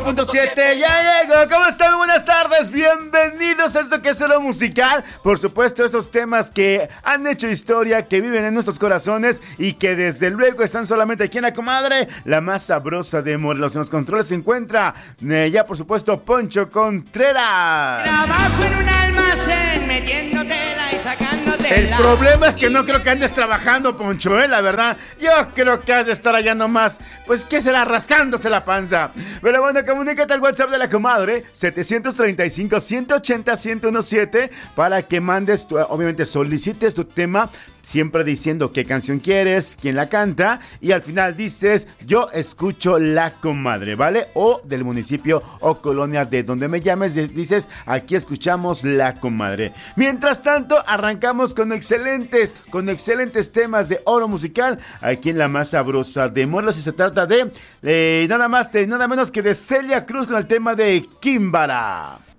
95.7, ya llegó. ¿Cómo están? Muy buenas tardes. Bienvenidos a esto que es Solo Musical. Por supuesto, esos temas que han hecho historia, que viven en nuestros corazones y que desde luego están solamente aquí en la comadre, la más sabrosa de Morelos. En los controles se encuentra ya, por supuesto, Poncho Contreras. Trabajo en un almacén metiendo tela y sacando tela. El problema es que no creo que andes trabajando, Poncho, la verdad. Yo creo que has de estar allá nomás. Pues, ¿qué será? Rascándose la panza. Pero bueno, comunícate al WhatsApp de la comadre 735-180-1017 para que mandes, obviamente solicites tu tema, siempre diciendo qué canción quieres, quién la canta, y al final dices, yo escucho la comadre, ¿vale? O del municipio o colonia de donde me llames, dices, aquí escuchamos la comadre. Mientras tanto, arrancamos con excelentes temas de oro musical, aquí en la más sabrosa de Morelos, y se trata de nada menos que de Celia Cruz con el tema de Kimbara.